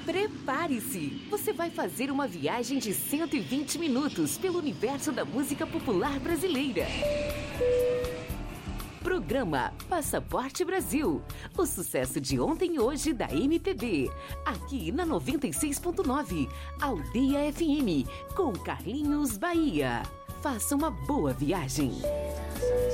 Prepare-se! Você vai fazer uma viagem de 120 minutos pelo universo da música popular brasileira. Programa Passaporte Brasil. O sucesso de ontem e hoje da MPB. Aqui na 96.9, Aldeia FM, com Carlinhos Bahia. Faça uma boa viagem.